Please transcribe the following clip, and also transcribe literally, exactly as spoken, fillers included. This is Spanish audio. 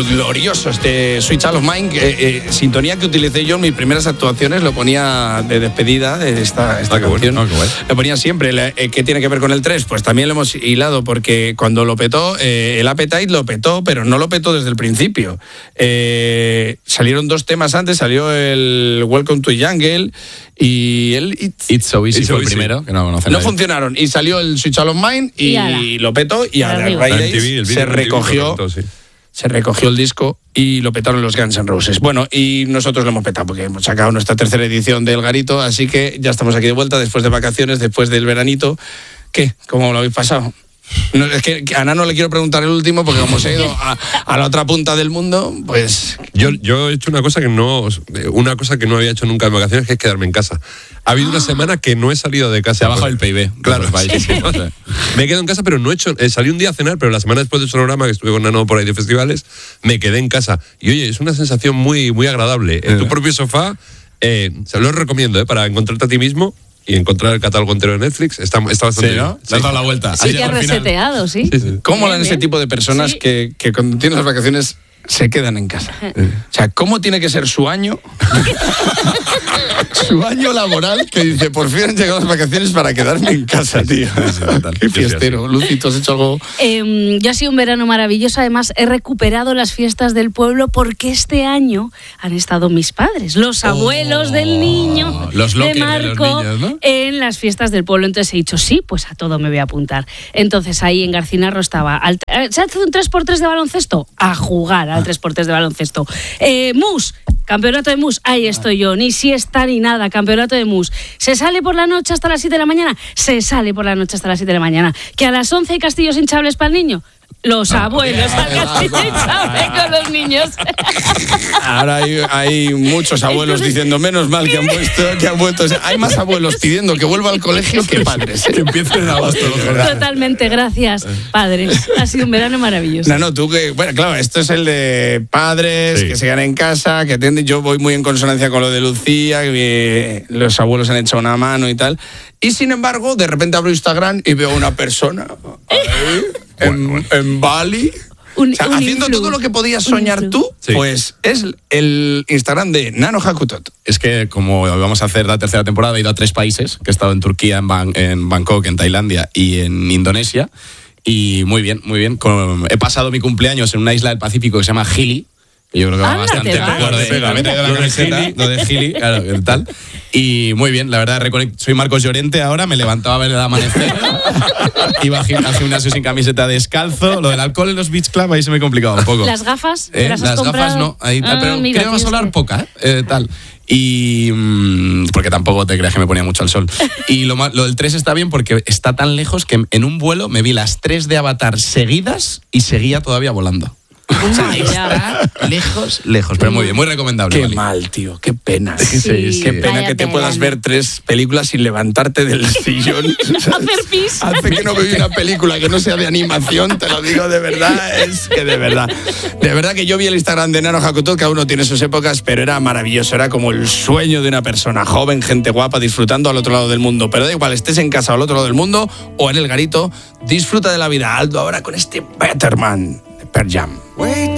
glorioso este Sweet Child of Mine, eh, eh, sintonía que utilicé yo en mis primeras actuaciones, lo ponía de despedida de esta, esta ah, canción. Bueno, bueno. Lo ponía siempre. Eh, ¿Qué tiene que ver con el tres? Pues también lo hemos hilado, porque cuando lo petó, eh, el Appetite lo petó, pero no lo petó desde el principio. Eh, salieron dos temas antes, salió el Welcome to Jungle y el It's, It's So Easy It's fue so el easy. primero, que no conoce no nadie. funcionaron. Y salió el Sweet Child of Mine y, Y ala. lo petó, y a Para raíz arriba. de ahí M T V, el se vídeo de M T V recogió. lo contó, sí. Se recogió el disco y lo petaron los Guns N' Roses. Bueno, y nosotros lo hemos petado porque hemos sacado nuestra tercera edición del Garito, así que ya estamos aquí de vuelta después de vacaciones, después del veranito. ¿Qué? ¿Cómo lo habéis pasado? No, es que a Nano le quiero preguntar el último porque como se ha ido a, a la otra punta del mundo, pues... Yo, yo he hecho una cosa que no una cosa que no había hecho nunca en vacaciones, que es quedarme en casa. Ha habido una semana que no he salido de casa. Se ha bajado el P I B. Claro, Pues vais. sí. Me he quedado en casa, pero no he hecho. Eh, salí un día a cenar, pero la semana después del Sonorama, que estuve con Nano por ahí de festivales, me quedé en casa. Y oye, es una sensación muy, muy agradable. En tu propio sofá, eh, se lo recomiendo, eh, para encontrarte a ti mismo y encontrar el catálogo entero de Netflix. Está, está bastante Sí, ¿no? bien. Le has dado la vuelta. Sí, Has que ha llegado al final. reseteado, sí. Sí, sí. ¿Cómo Bien, eran ese bien. tipo de personas Sí. que, que cuando tienen las vacaciones se quedan en casa? O sea, ¿cómo tiene que ser su año? Su año laboral, que dice, por fin han llegado las vacaciones para quedarme en casa, tío. Qué Yo soy fiestero. Lucy, ¿tú has hecho algo? Eh, yo ha sido un verano maravilloso. Además, he recuperado las fiestas del pueblo porque este año han estado mis padres, los abuelos del niño, los de lockers de los Marco, niños, ¿no? en las fiestas del pueblo. Entonces he dicho, sí, pues a todo me voy a apuntar. Entonces ahí en Garcinarro estaba. Al, ¿se hace un tres por tres de baloncesto? A jugar al tres por tres de baloncesto. Eh, Mus. Campeonato de mus, ahí estoy yo, ni siesta ni nada, campeonato de mus. ¿Se sale por la noche hasta las siete de la mañana? Se sale por la noche hasta las siete de la mañana. ¿Que a las once hay castillos hinchables para el niño? Los abuelos al castillo hinchable con los niños. Ahora hay, hay muchos abuelos diciendo, menos mal que han, puesto, que han vuelto. O sea, hay más abuelos pidiendo que vuelva al colegio que padres. ¿eh? Que empiecen en agosto. Totalmente, gracias, padres. Ha sido un verano maravilloso. No, no, tú que... Bueno, claro, esto es el de padres, Sí. que se quedan en casa, que atienden. Yo voy muy en consonancia con lo de Lucía, que eh, los abuelos han hecho una mano y tal. Y sin embargo, de repente abro Instagram y veo a una persona ahí, en, en Bali. Un- O sea, un haciendo influ. todo lo que podías Un soñar influ. tú, Sí. pues es el Instagram de Nano Hakutot. Es que como vamos a hacer la tercera temporada, he ido a tres países, que he estado en Turquía, en, Ban- en Bangkok, en Tailandia y en Indonesia. Y muy bien, muy bien. Con- he pasado mi cumpleaños en una isla del Pacífico que se llama Gili. que Yo creo que va Anda, bastante te va. acorde. Te pega, Me he traído la lo de camiseta, Gili. lo de Gili, claro, ¿qué tal? Y muy bien, la verdad, reconect- soy Marcos Llorente ahora, me levantaba a ver el amanecer, iba al gim- al gimnasio sin camiseta descalzo, lo del alcohol en los beach club ahí se me complicaba un poco. ¿Las gafas? Eh, ¿Te las has las comprado? gafas no, ahí, Ah, pero mira, creo que tienes solar que- poca, eh, tal. Y mm, porque tampoco te creas que me ponía mucho al sol. Y lo, ma- lo del tres está bien porque está tan lejos que en un vuelo me vi las tres de Avatar seguidas y seguía todavía volando. O sea, está lejos, lejos, pero muy bien, muy recomendable. Qué Bali. mal, tío, qué pena. Sí, Qué pena vaya que te pena. puedas ver tres películas sin levantarte del sillón. Hacer pis. Hace que no veo una película que no sea de animación, te lo digo de verdad, es que de verdad. De verdad que yo vi el Instagram de Nano Hakutot, cada uno tiene sus épocas, pero era maravilloso, era como el sueño de una persona joven, gente guapa, disfrutando al otro lado del mundo. Pero da igual, estés en casa o al otro lado del mundo o en el Garito, disfruta de la vida. Aldo ahora con este Better Man de Pearl Jam. Wait